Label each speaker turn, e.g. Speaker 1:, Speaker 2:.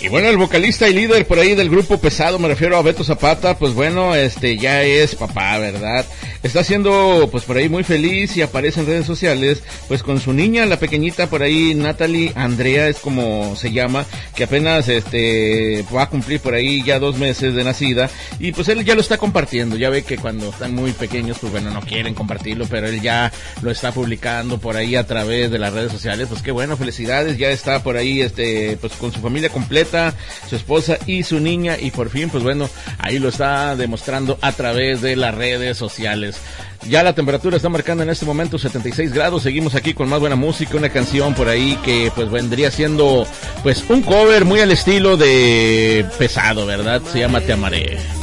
Speaker 1: Y bueno, el vocalista y líder por ahí del grupo Pesado, me refiero a Beto Zapata, pues bueno, ya es papá, ¿verdad? Está siendo, pues por ahí muy feliz y aparece en redes sociales, pues con su niña, la pequeñita por ahí, Natalie Andrea es como se llama, que apenas, va a cumplir por ahí ya 2 meses de nacida, y pues él ya lo está compartiendo, ya ve que cuando están muy pequeños, pues bueno, no quieren compartirlo, pero él ya lo está publicando por ahí a través de las redes sociales, pues qué bueno, felicidades, ya está por ahí, pues con su familia completa, su esposa y su niña, y por fin, pues bueno, ahí lo está demostrando a través de las redes sociales. Ya la temperatura está marcando en este momento 76 grados, seguimos aquí con más buena música, una canción por ahí que pues vendría siendo pues un cover muy al estilo de Pesado, ¿verdad? Se llama Te Amaré.